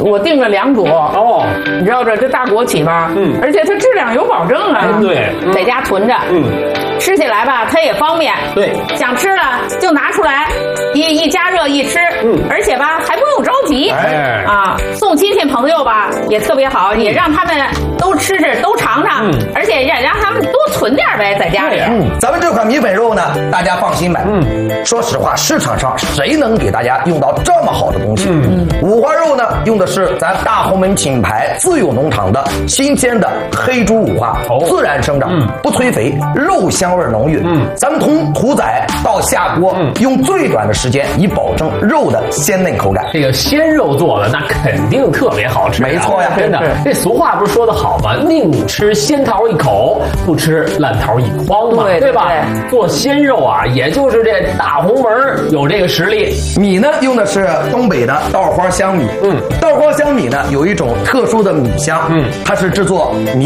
我订了2组哦，你知道这大国企吧？而且它质量有保证啊。 对， 在家囤着，吃起来吧它也方便。 对， 想吃了就拿出来，一加热一吃。而且吧还不用着急。送亲戚朋友吧也特别好，也让他们都吃吃都尝尝，而且也让他们多存点呗，在家里。 咱们这款米粉肉呢，大家放心买。说实话，市场上谁能给大家用到这么好的东西？五花肉呢，用的是咱大红门品牌自有农场的新鲜的黑猪五花，自然生长，不催肥，肉香味浓郁。咱们从屠宰到下锅，用最短的时间，以保证肉的鲜嫩口感。 这个鲜肉做的那肯定特别好吃。 没错呀， 真的。这俗话不是说的好吗？宁吃鲜桃一口，不吃烂桃一筐嘛，对吧？做鲜肉啊，也就是这大红门有这个实力。 米呢，用的是东北的稻花香米。稻花香米呢，有一种特殊的米香。它是制作米